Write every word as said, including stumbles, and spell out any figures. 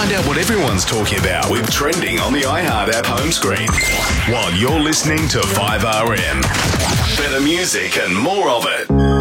Find out what everyone's talking about with trending on the iHeart app home screen. While you're listening to five R M. Better music and more of it.